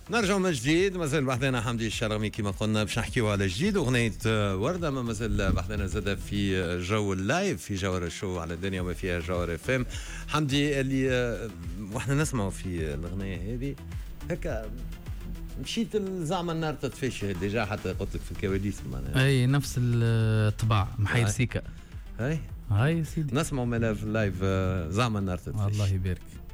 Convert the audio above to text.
نرجع من جديد مازال بحثنا حمدي الشرغمي كما قلنا باش نحكيو على جديد اغنيه ورده. ما مازال بحثنا زاد في جو اللايف في جوهر الشو على الدنيا وما فيها جوهر اف ام. حمدي اللي واحنا نسمعوا في الاغنيه هذه هكا مشيت زعما النار تتفشى ديجا حتى قلت لك في الكواليس معناها اي نفس الطباع محير سيكا هاي هاي سيدي نسمعوا مالا في اللايف زعما النار تتفشى. الله يبارك.